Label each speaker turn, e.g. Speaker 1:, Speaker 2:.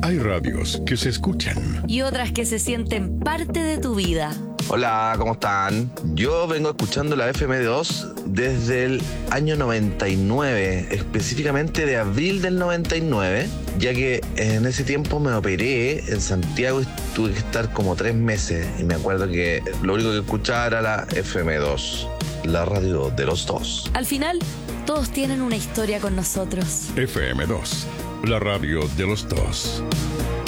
Speaker 1: Hay radios que se escuchan
Speaker 2: y otras que se sienten parte de tu vida.
Speaker 3: Hola, ¿cómo están? Yo vengo escuchando la FM2 desde el año 99, específicamente de abril del 99, ya que en ese tiempo me operé en Santiago y tuve que estar como 3 meses. Y me acuerdo que lo único que escuchaba era la FM2, la radio de los dos.
Speaker 2: Al final, todos tienen una historia con nosotros.
Speaker 1: FM2, la radio de los dos.